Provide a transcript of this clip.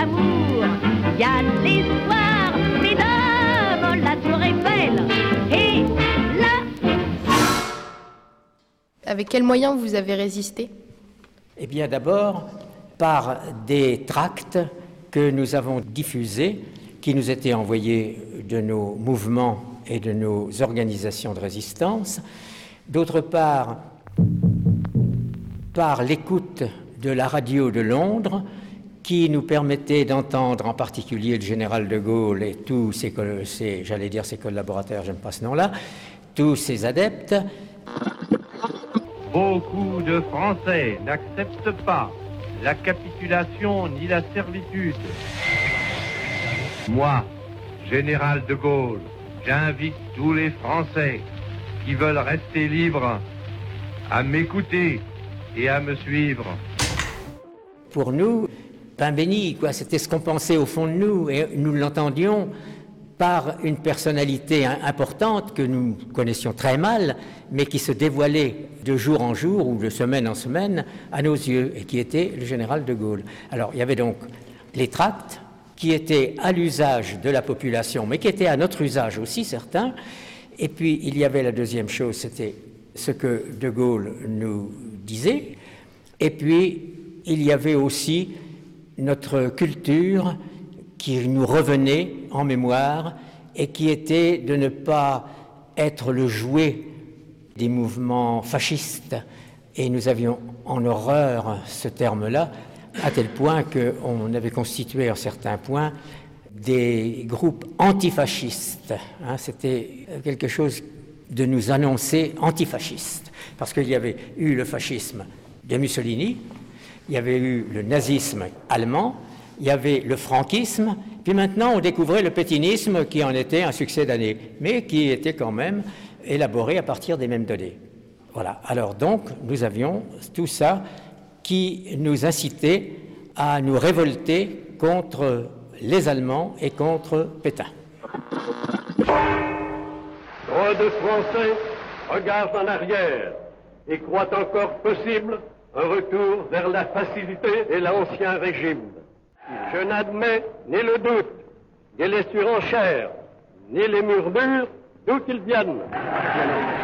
l'amour, il y a l'espoir, mesdames, la tour Eiffel, et là... Avec quels moyens vous avez résisté ? Eh bien d'abord, par des tracts que nous avons diffusés, qui nous étaient envoyés de nos mouvements et de nos organisations de résistance. D'autre part, par l'écoute de la radio de Londres, qui nous permettait d'entendre en particulier le général de Gaulle et tous ses collaborateurs, j'aime pas ce nom-là, tous ses adeptes. Beaucoup de Français n'acceptent pas la capitulation ni la servitude. Moi, général de Gaulle, j'invite tous les Français qui veulent rester libres à m'écouter et à me suivre. Pour nous, pain béni, quoi, c'était ce qu'on pensait au fond de nous, et nous l'entendions par une personnalité importante que nous connaissions très mal, mais qui se dévoilait de jour en jour ou de semaine en semaine à nos yeux, et qui était le général de Gaulle. Alors, il y avait donc les tracts qui étaient à l'usage de la population, mais qui étaient à notre usage aussi, certains. Et puis, il y avait la deuxième chose, c'était ce que de Gaulle nous disait. Et puis, il y avait aussi notre culture qui nous revenait en mémoire et qui était de ne pas être le jouet des mouvements fascistes. Et nous avions en horreur ce terme-là, à tel point qu'on avait constitué à certains points des groupes antifascistes. C'était quelque chose de nous annoncer antifascistes, parce qu'il y avait eu le fascisme de Mussolini, il y avait eu le nazisme allemand, il y avait le franquisme, puis maintenant on découvrait le pétainisme qui en était un succès d'année, mais qui était quand même élaboré à partir des mêmes données. Voilà. Alors donc, nous avions tout ça qui nous incitait à nous révolter contre les Allemands et contre Pétain. Trop de Français regardent en arrière et croient encore possible un retour vers la facilité et l'ancien régime. Je n'admets ni le doute, ni les surenchères, ni les murmures, d'où qu'ils viennent.